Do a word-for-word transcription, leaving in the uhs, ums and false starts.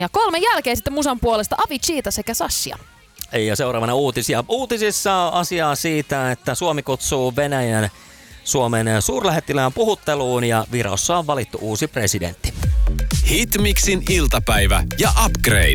Ja kolmen jälkeen sitten musan puolesta Avicii sekä Sasha. Ja seuraavana uutisia. Uutisissa asiaa siitä, että Suomi kutsuu Venäjän Suomen suurlähettilään puhutteluun ja Virossa on valittu uusi presidentti. Hitmixin iltapäivä ja Upgrade.